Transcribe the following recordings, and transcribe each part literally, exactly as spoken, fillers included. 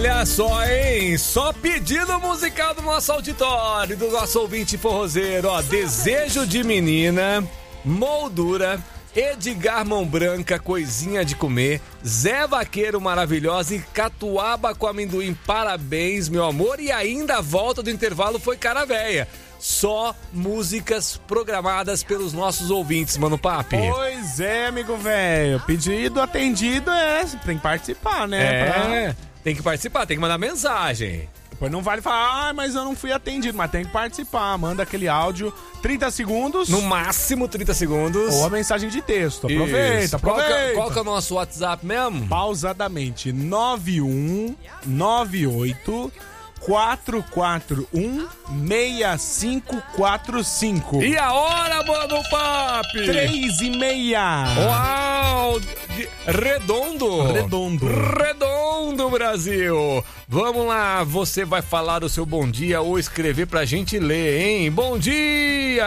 Olha só, hein? Só pedido musical do nosso auditório, do nosso ouvinte forrozeiro, ó. Desejo de Menina, Moldura, Edgar Mão Branca, Coisinha de Comer, Zé Vaqueiro Maravilhosa e Catuaba com Amendoim. Parabéns, meu amor. E ainda a volta do intervalo foi Cara Véia. Só músicas programadas pelos nossos ouvintes, Mano Papi. Pois é, amigo velho. Pedido atendido é, tem que participar, né? É, pra... tem que participar, tem que mandar mensagem. Depois não vale falar, ah, mas eu não fui atendido, mas tem que participar. Manda aquele áudio, trinta segundos. No máximo trinta segundos. Ou a mensagem de texto. Aproveita, Isso. aproveita. Qual que, qual que é o nosso WhatsApp mesmo? Pausadamente, nove um nove oito quatro quatro um seis cinco quatro cinco. E a hora, Mano Papi? Três e meia. Uau! De... Redondo. Redondo. Redondo, Brasil. Vamos lá, você vai falar o seu bom dia ou escrever pra gente ler, hein? Bom dia!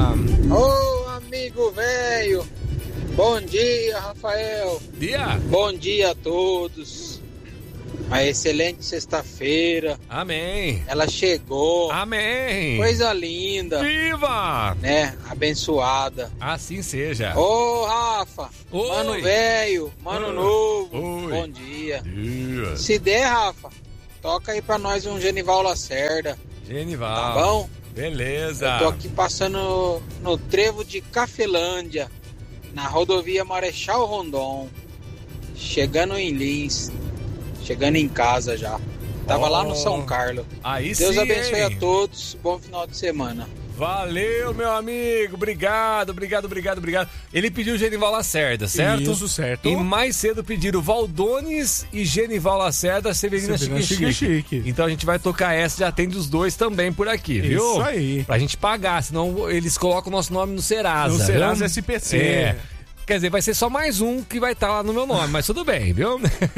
Ô, amigo velho. Bom dia, Rafael. Dia. Bom dia a todos. Uma excelente sexta-feira. Amém. Ela chegou. Amém. Coisa linda. Viva! Né? Abençoada. Assim seja. Ô, Rafa. Oi. Mano velho. Mano Oi. novo. Oi. Bom dia. dia. Se der, Rafa, toca aí pra nós um Genival Lacerda. Genival. Tá bom? Beleza. Eu tô aqui passando no, no trevo de Cafelândia, na rodovia Marechal Rondon, chegando em Lins, chegando em casa já. Tava oh, lá no São Carlos. Aí Deus sim, abençoe hein? a todos. Bom final de semana. Valeu, meu amigo. Obrigado, obrigado, obrigado, obrigado. Ele pediu Genival Lacerda, certo? Isso, certo. E mais cedo pediram Valdones e Genival Lacerda, Severina Chique Chique. Chique. Então a gente vai tocar essa, já tem dos dois também por aqui, viu? Isso aí. Pra gente pagar, senão eles colocam o nosso nome no Serasa. No Serasa viu? S P C. É. Quer dizer, vai ser só mais um que vai estar lá no meu nome, mas tudo bem, viu?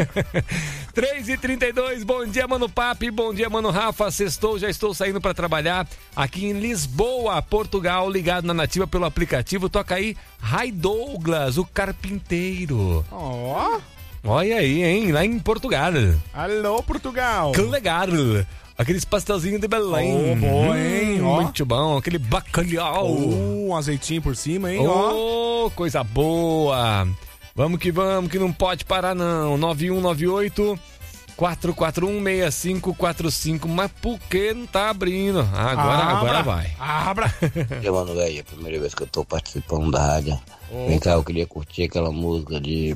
três e trinta e dois, bom dia, Mano Papi, bom dia, Mano Rafa, sextou, já estou saindo para trabalhar aqui em Lisboa, Portugal, ligado na Nativa pelo aplicativo, toca aí Ray Douglas, o carpinteiro. Ó. Oh. Olha aí, hein, lá em Portugal. Alô, Portugal. Que legal. Aqueles pastelzinhos de Belém. Oh, bom, hein? Hum, muito bom. Aquele bacalhau. Oh, um azeitinho por cima, hein? Oh, ó. Coisa boa. Vamos que vamos, que não pode parar, não. nove um nove oito quatro quatro um seis cinco quatro cinco. Mas por que não tá abrindo? Agora, Abra. agora vai. Abra. E, mano, velho, é a primeira vez que eu tô participando da rádio. Opa. Vem cá, eu queria curtir aquela música de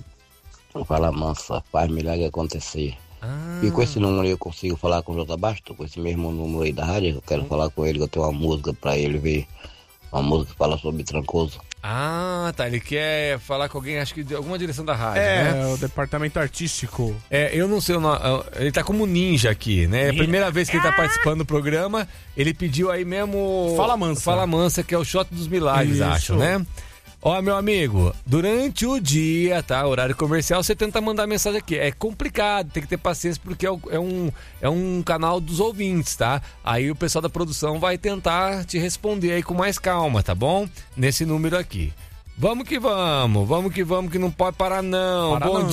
Fala Mansa, Faz Milagre Acontecer. Ah. E com esse número aí eu consigo falar com o J Basto, com esse mesmo número aí da rádio. Eu quero falar com ele, que eu tenho uma música pra ele ver. Uma música que fala sobre Trancoso. Ah, tá. Ele quer falar com alguém, acho que de alguma direção da rádio, é, né? É, o departamento artístico. É, eu não sei o nome. Ele tá como ninja aqui, né? É a primeira vez que ele tá participando do programa. Ele pediu aí mesmo... Fala Mansa. Fala Mansa, que é o Shot dos Milagres, Isso. acho, né? Ó, meu amigo, durante o dia, tá? Horário comercial, você tenta mandar mensagem aqui. É complicado, tem que ter paciência, porque é um, é um canal dos ouvintes, tá? Aí o pessoal da produção vai tentar te responder aí com mais calma, tá bom? Nesse número aqui. Vamos que vamos, vamos que vamos, que não pode parar não. Para bom não.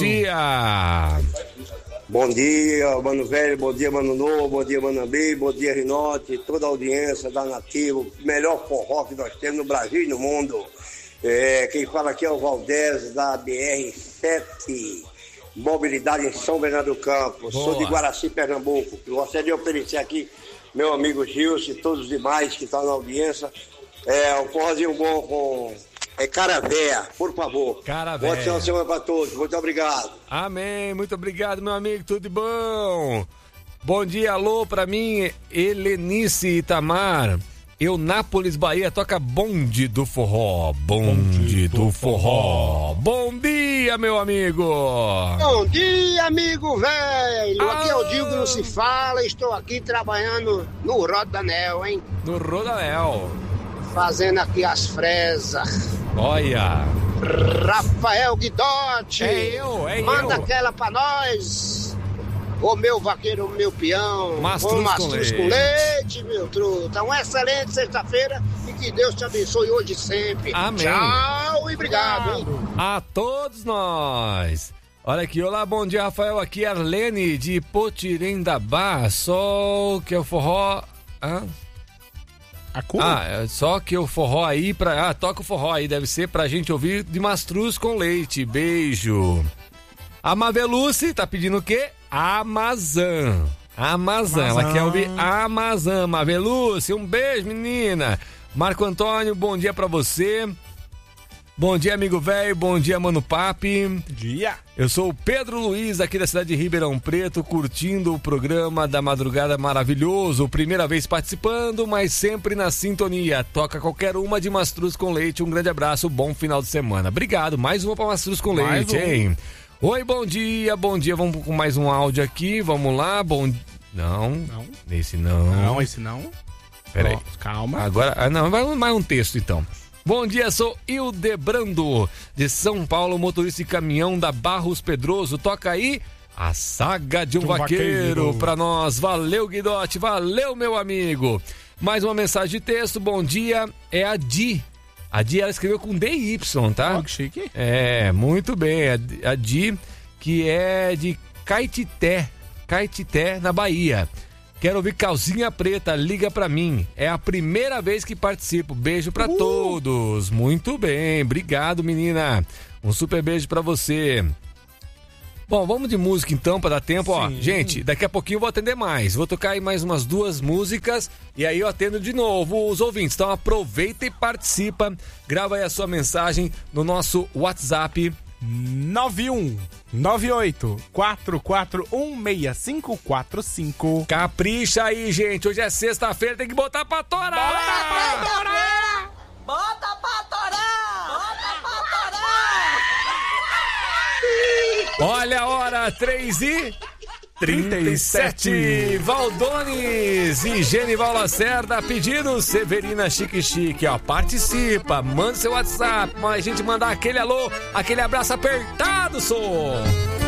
dia! Bom dia, Mano Velho, bom dia, Mano Novo, bom dia, Mano Ambi, bom dia, Rinote, toda a audiência da Nativa, o melhor forró que nós temos no Brasil e no mundo. É, quem fala aqui é o Valdez, da B R sete, mobilidade em São Bernardo do Campo. Boa. Sou de Guaraci, Pernambuco. Eu gostaria de oferecer aqui meu amigo Gilson e todos os demais que estão na audiência. É, um forrozinho bom com é, Cara Véia, por favor. Cara Véia. Boa final de semana para todos, muito obrigado. Amém, muito obrigado, meu amigo, tudo de bom. Bom dia, alô, pra mim, Helenice Itamar. Eunápolis, Bahia, toca Bonde do Forró. Bonde, Bonde do, do forró. forró. Bom dia, meu amigo. Bom dia, amigo velho. Aqui é o Digo que não se fala. Estou aqui trabalhando no Rodanel, hein? No Rodanel. Fazendo aqui as fresas. Olha. Rafael Guidotti. É eu, é Manda eu. aquela pra nós. O meu vaqueiro, o meu peão, Mastruz o mastruz com, com leite, meu truta. Uma excelente sexta-feira e que Deus te abençoe hoje e sempre. Amém. Tchau e obrigado, hein? A todos nós. Olha aqui, olá, bom dia, Rafael. Aqui é Arlene de Potirendabá. Só que o forró. Ah, ah é só que o forró aí pra. Ah, toca o forró aí, deve ser pra gente ouvir de mastruz com leite. Beijo. A Maveluce tá pedindo o quê? Amazã. Amazã. Ela quer ouvir Amazã. Maveluce, um beijo, menina. Marco Antônio, bom dia pra você. Bom dia, amigo velho. Bom dia, Mano Papi. Bom dia. Eu sou o Pedro Luiz, aqui da cidade de Ribeirão Preto, curtindo o programa da madrugada maravilhoso. Primeira vez participando, mas sempre na sintonia. Toca qualquer uma de mastruz com leite. Um grande abraço, bom final de semana. Obrigado. Mais uma pra mastruz com mais leite, um. hein? Oi, bom dia, bom dia. Vamos com mais um áudio aqui. Vamos lá. Bom. Não. Não. Esse não. Não, esse não. Peraí. Oh, calma. Agora. Ah, não, vai mais um texto então. Bom dia, sou Hildebrando, de São Paulo, motorista de caminhão da Barros Pedroso. Toca aí a saga de um, de um vaqueiro, vaqueiro pra nós. Valeu, Guidote, valeu, meu amigo. Mais uma mensagem de texto, bom dia, é a Di. A Di, ela escreveu com D Y, tá? Oh, que chique. É, muito bem, a Di, que é de Caetité, Caetité, na Bahia. Quero ouvir Calcinha Preta, liga pra mim. É a primeira vez que participo. Beijo pra uh! todos. Muito bem, obrigado, menina. Um super beijo pra você. Bom, vamos de música então, pra dar tempo. Ó, gente, daqui a pouquinho eu vou atender mais. Vou tocar aí mais umas duas músicas e aí eu atendo de novo os ouvintes. Então aproveita e participa. Grava aí a sua mensagem no nosso WhatsApp. nove um nove oito quatro quatro um seis cinco quatro cinco. Capricha aí, gente. Hoje é sexta-feira, tem que botar pra torar. Bota pra torar! Bota pra torar! Bota pra torar! Olha a hora, três e trinta e sete. Valdones e Genival Lacerda pedindo Severina Chique Chique, ó. Participa, manda seu WhatsApp, mas a gente mandar aquele alô, aquele abraço apertado, som.